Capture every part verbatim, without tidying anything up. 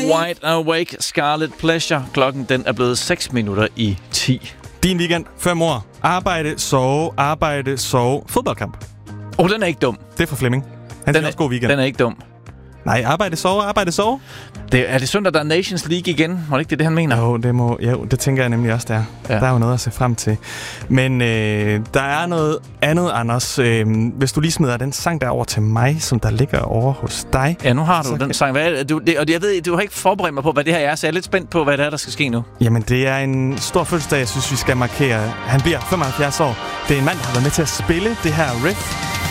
Wide Awake, Scarlet Pleasure. Klokken den er blevet seks minutter i ti. Din weekend, fem år. Arbejde, sove, arbejde, sove. Fodboldkamp. Åh, oh, den er ikke dum. Det er fra Flemming. Han den er også god weekend. Den er ikke dum. Nej, arbejde, sove, arbejde, sove. Det, er det søndag, der er Nations League igen? Må det ikke det, det han mener? Jo, det, må, jo, det tænker jeg nemlig også, der. Ja. Der er jo noget at se frem til. Men øh, der er noget andet, Anders. Øh, hvis du lige smider den sang der over til mig, som der ligger over hos dig. Ja, nu har du så den kan... sang. Hvad er det? Du, det, og jeg ved, du har ikke forberedt mig på, hvad det her er, så jeg er lidt spændt på, hvad det er, der skal ske nu. Jamen, det er en stor fødselsdag, jeg synes, vi skal markere. Han bliver femoghalvfjerds år. Det er en mand, der har været med til at spille det her riff,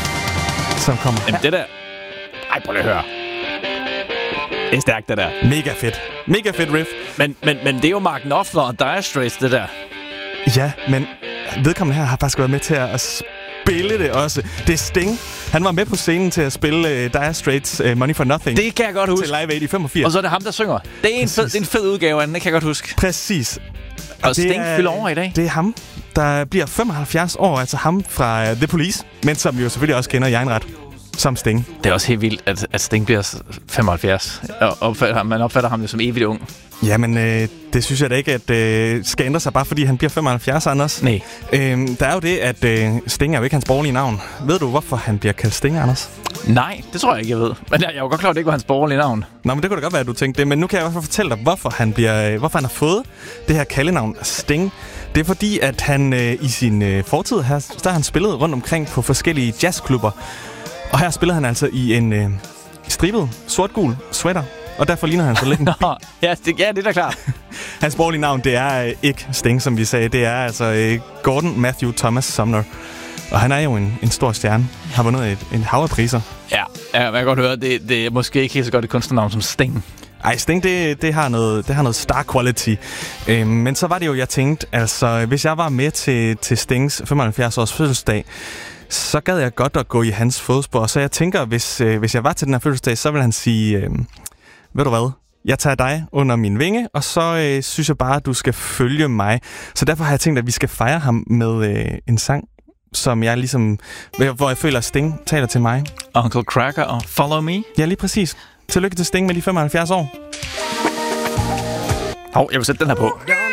som kommer Jamen, det der... Ej, prøv lige at høre. Det er stærkt, det der. Mega fedt. Mega fedt riff. Men, men, men det er jo Mark Knopfler og Dire Straits, det der. Ja, men vedkommende her har faktisk været med til at spille det også. Det er Sting. Han var med på scenen til at spille uh, Dire Straits uh, Money for Nothing. Det kan jeg godt huske. Til Live Aid i femogfirs. Og så er det ham, der synger. Det er en, fed, det er en fed udgave af den, det kan jeg godt huske. Præcis. Og, og Sting fylder over i dag. Det er ham, der bliver femoghalvfjerds år. Altså ham fra uh, The Police. Men som jo selvfølgelig også kender i egen ret. Som Sting. Det er også helt vildt, at, at Sting bliver femoghalvfjerds. Og opfatter, man opfatter ham jo som evigt ung. Jamen, øh, det synes jeg da ikke, at øh, skal ændre sig, bare fordi han bliver femoghalvfjerds, Anders. Nej. Øhm, der er jo det, at øh, Sting er jo ikke hans borgerlige navn. Ved du, hvorfor han bliver kaldt Sting, Anders? Nej, det tror jeg ikke, jeg ved. Men jeg er jo godt klar, at det ikke var hans borgerlige navn. Nå, men det kunne da godt være, at du tænkte det. Men nu kan jeg i hvert fald fortælle dig, hvorfor han, bliver, øh, hvorfor han har fået det her kaldenavn Sting. Det er fordi, at han øh, i sin øh, fortid her, der har han spillet rundt omkring på forskellige jazzklubber. Og her spiller han altså i en øh, stribet, sort-gul sweater. Og derfor ligner han så lidt en Nå, ja, det, ja, det er da klart. Hans borgerlige navn, det er øh, ikke Sting, som vi sagde. Det er altså øh, Gordon Matthew Thomas Sumner. Og han er jo en, en stor stjerne. Har vundet et, en hav af priser. Ja, jeg kan godt høre, det, det er måske ikke helt så godt et kunstnernavn som Sting. Ej, Sting, det, det, har noget, det har noget star quality. Øhm, men så var det jo, jeg tænkte, altså, hvis jeg var med til, til Stings femoghalvfjerds års fødselsdag, så gad jeg godt at gå i hans fodspor. Så jeg tænker, hvis, øh, hvis jeg var til den her fødselsdag, så vil han sige, øh, ved du hvad, jeg tager dig under min vinge, og så øh, synes jeg bare, at du skal følge mig. Så derfor har jeg tænkt, at vi skal fejre ham med øh, en sang, som jeg ligesom, hvor jeg føler, at Sting taler til mig. Uncle Cracker og Follow Me. Ja, lige præcis. Tillykke til Sting med de femoghalvfjerds år. Hov, jeg vil sætte den her på.